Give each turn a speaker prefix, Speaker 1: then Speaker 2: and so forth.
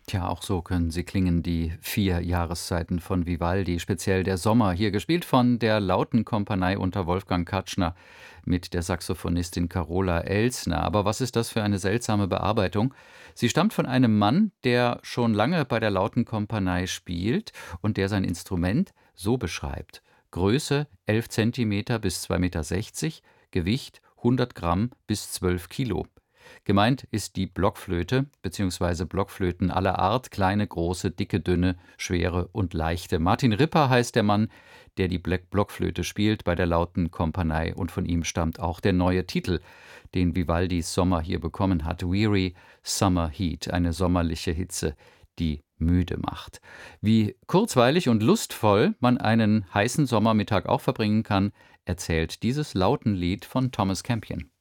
Speaker 1: Tja, auch so können sie klingen, die 4 Jahreszeiten von Vivaldi, speziell der Sommer, hier gespielt von der Lautenkompanie unter Wolfgang Katschner mit der Saxophonistin Carola Elsner. Aber was ist das für eine seltsame Bearbeitung? Sie stammt von einem Mann, der schon lange bei der Lautenkompanie spielt und der sein Instrument so beschreibt: Größe 11 Zentimeter bis 2,60 Meter, Gewicht 100 Gramm bis 12 Kilo. Gemeint ist die Blockflöte bzw. Blockflöten aller Art, kleine, große, dicke, dünne, schwere und leichte. Martin Ripper heißt der Mann, der die Blockflöte spielt bei der Lautenkompanie, und von ihm stammt auch der neue Titel, den Vivaldis Sommer hier bekommen hat: Weary Summer Heat, eine sommerliche Hitze, die müde macht. Wie kurzweilig und lustvoll man einen heißen Sommermittag auch verbringen kann, erzählt dieses Lautenlied von Thomas Campion.